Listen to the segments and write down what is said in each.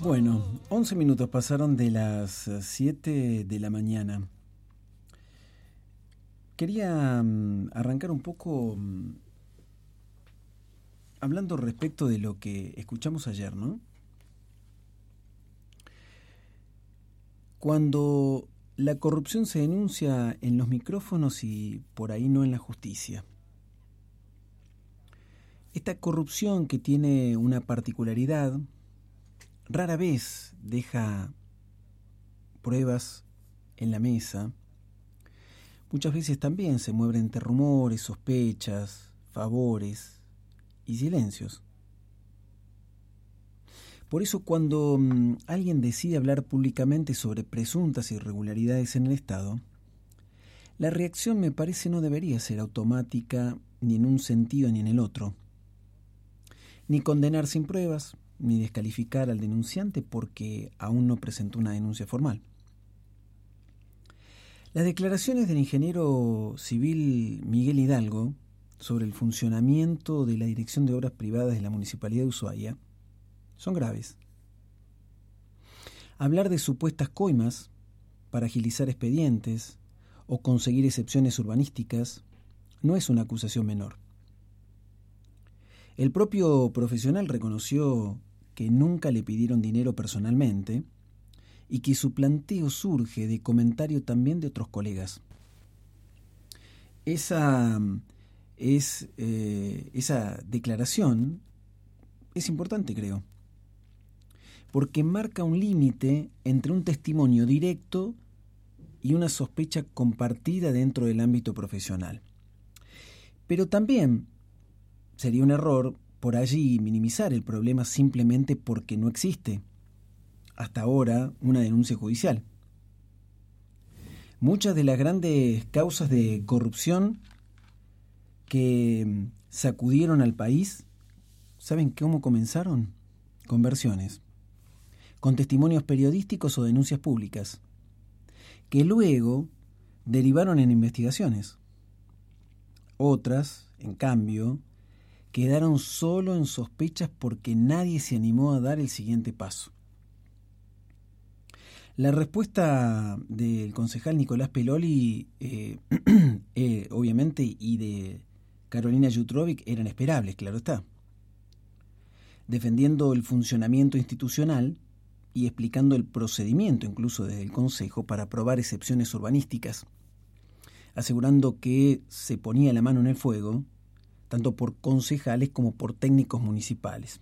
Bueno, 11 minutos pasaron de las 7 de la mañana. Quería arrancar un poco hablando respecto de lo que escuchamos ayer, ¿no? Cuando la corrupción se denuncia en los micrófonos y por ahí no en la justicia. Esta corrupción, que tiene una particularidad, rara vez deja pruebas en la mesa. Muchas veces también se mueve entre rumores, sospechas, favores y silencios. Por eso, cuando alguien decide hablar públicamente sobre presuntas irregularidades en el Estado, la reacción, me parece, no debería ser automática ni en un sentido ni en el otro. Ni condenar sin pruebas, ni descalificar al denunciante porque aún no presentó una denuncia formal. Las declaraciones del ingeniero civil Miguel Hidalgo sobre el funcionamiento de la Dirección de Obras Privadas de la Municipalidad de Ushuaia son graves. Hablar de supuestas coimas para agilizar expedientes o conseguir excepciones urbanísticas no es una acusación menor. El propio profesional reconoció que nunca le pidieron dinero personalmente y que su planteo surge de comentario también de otros colegas. Esa declaración es importante, creo, porque marca un límite entre un testimonio directo y una sospecha compartida dentro del ámbito profesional. Pero también sería un error por allí minimizar el problema simplemente porque no existe, hasta ahora, una denuncia judicial. Muchas de las grandes causas de corrupción que sacudieron al país, ¿saben cómo comenzaron? Con versiones, con testimonios periodísticos o denuncias públicas, que luego derivaron en investigaciones. Otras, en cambio, quedaron solo en sospechas porque nadie se animó a dar el siguiente paso. La respuesta del concejal Nicolás Peloli, obviamente, y de Carolina Jutrovic eran esperables, claro está. Defendiendo el funcionamiento institucional y explicando el procedimiento incluso desde el Consejo para aprobar excepciones urbanísticas, asegurando que se ponía la mano en el fuego, tanto por concejales como por técnicos municipales.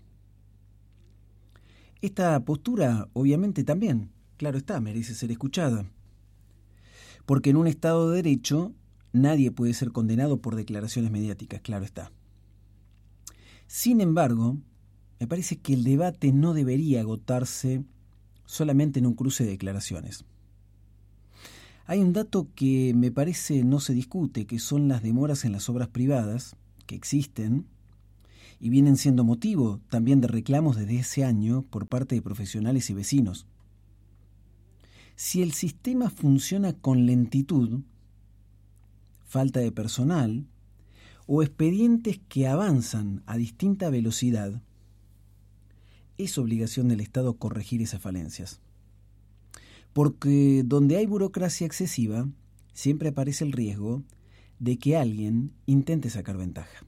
Esta postura, obviamente, también, claro está, merece ser escuchada, porque en un Estado de Derecho nadie puede ser condenado por declaraciones mediáticas, claro está. Sin embargo, me parece que el debate no debería agotarse solamente en un cruce de declaraciones. Hay un dato que me parece no se discute, que son las demoras en las obras privadas, que existen y vienen siendo motivo también de reclamos desde ese año por parte de profesionales y vecinos. Si el sistema funciona con lentitud, falta de personal o expedientes que avanzan a distinta velocidad, es obligación del Estado corregir esas falencias. Porque donde hay burocracia excesiva, siempre aparece el riesgo de que alguien intente sacar ventaja.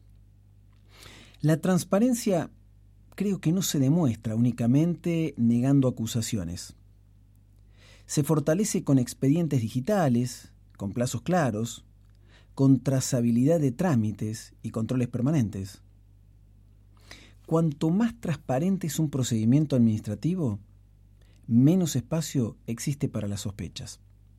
La transparencia creo que no se demuestra únicamente negando acusaciones. Se fortalece con expedientes digitales, con plazos claros, con trazabilidad de trámites y controles permanentes. Cuanto más transparente es un procedimiento administrativo, menos espacio existe para las sospechas.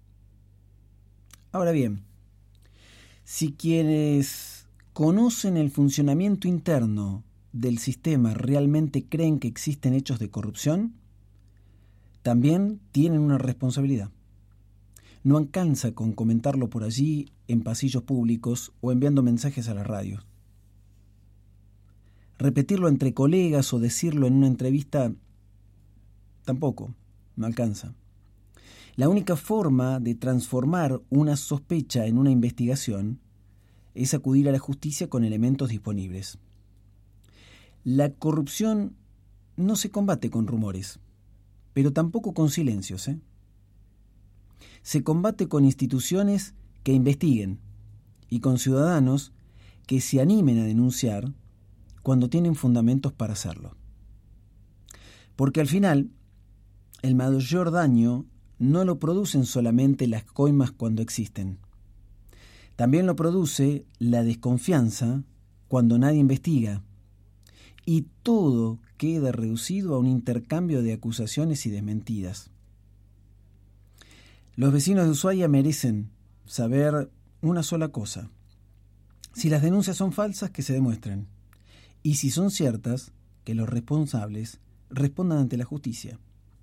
Ahora bien, si quienes conocen el funcionamiento interno del sistema realmente creen que existen hechos de corrupción, también tienen una responsabilidad. No alcanza con comentarlo por allí en pasillos públicos o enviando mensajes a la radio. Repetirlo entre colegas o decirlo en una entrevista tampoco, no alcanza. La única forma de transformar una sospecha en una investigación es acudir a la justicia con elementos disponibles. La corrupción no se combate con rumores, pero tampoco con silencios, ¿eh? Se combate con instituciones que investiguen y con ciudadanos que se animen a denunciar cuando tienen fundamentos para hacerlo. Porque al final, el mayor daño no lo producen solamente las coimas cuando existen. También lo produce la desconfianza cuando nadie investiga. Y todo queda reducido a un intercambio de acusaciones y desmentidas. Los vecinos de Ushuaia merecen saber una sola cosa. Si las denuncias son falsas, que se demuestren. Y si son ciertas, que los responsables respondan ante la justicia.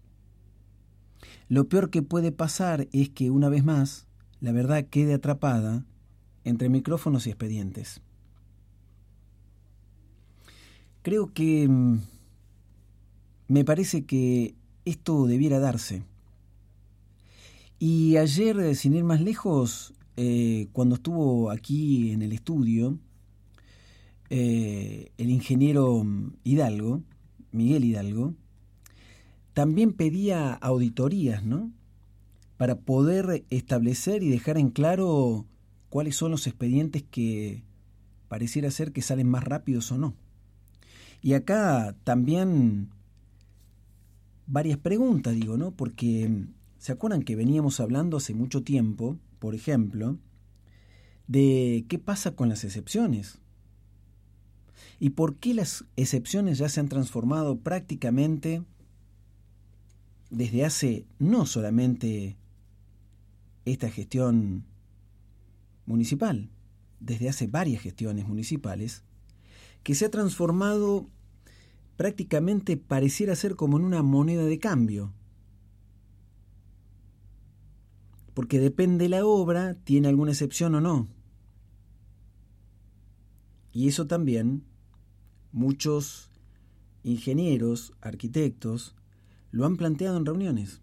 Lo peor que puede pasar es que, una vez más, la verdad quede atrapada entre micrófonos y expedientes. Creo que me parece que esto debiera darse. Y ayer, sin ir más lejos, cuando estuvo aquí en el estudio, el ingeniero Hidalgo, Miguel Hidalgo, también pedía auditorías, ¿no? Para poder establecer y dejar en claro cuáles son los expedientes que pareciera ser que salen más rápidos o no. Y acá también varias preguntas, digo, ¿no? Porque ¿se acuerdan que veníamos hablando hace mucho tiempo, por ejemplo, de qué pasa con las excepciones? ¿Y por qué las excepciones ya se han transformado prácticamente desde hace no solamente esta gestión municipal, desde hace varias gestiones municipales, que se ha transformado prácticamente, pareciera ser como en una moneda de cambio? Porque depende de la obra, tiene alguna excepción o no. Y eso también muchos ingenieros, arquitectos, lo han planteado en reuniones.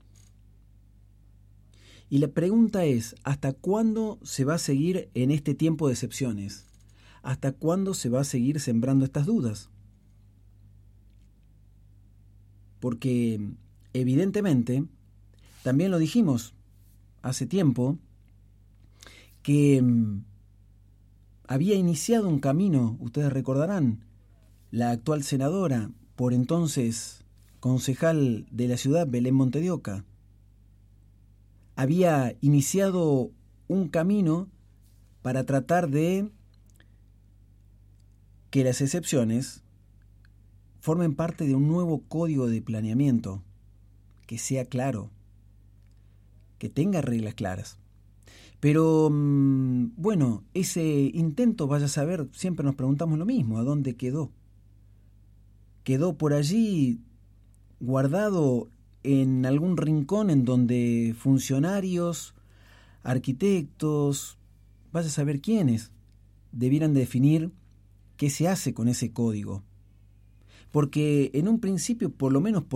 Y la pregunta es, ¿hasta cuándo se va a seguir en este tiempo de excepciones? ¿Hasta cuándo se va a seguir sembrando estas dudas? Porque, evidentemente, también lo dijimos hace tiempo, que había iniciado un camino, ustedes recordarán, la actual senadora, por entonces concejal de la ciudad, Belén Monte de Oca, había iniciado un camino para tratar de que las excepciones formen parte de un nuevo código de planeamiento, que sea claro, que tenga reglas claras. Pero, bueno, ese intento, vaya a saber, siempre nos preguntamos lo mismo, ¿a dónde quedó? Quedó por allí guardado en algún rincón en donde funcionarios, arquitectos, vaya a saber quiénes, debieran definir qué se hace con ese código. Porque en un principio, por lo menos